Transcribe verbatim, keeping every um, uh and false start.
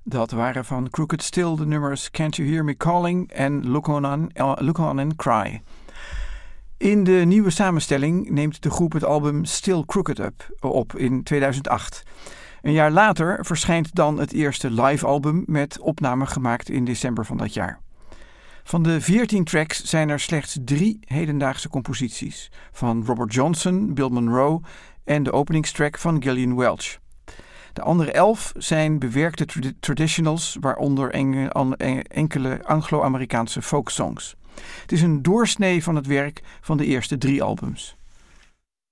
Dat waren van Crooked Still de nummers Can't You Hear Me Calling en Look On, on, uh, Look On and Cry. In de nieuwe samenstelling neemt de groep het album Still Crooked Up op in tweeduizend acht. Een jaar later verschijnt dan het eerste live-album met opnamen gemaakt in december van dat jaar. Van de veertien tracks zijn er slechts drie hedendaagse composities van Robert Johnson, Bill Monroe en de openingstrack van Gillian Welch. De andere elf zijn bewerkte trad- traditionals, waaronder en- enkele Anglo-Amerikaanse folksongs. Het is een doorsnee van het werk van de eerste drie albums.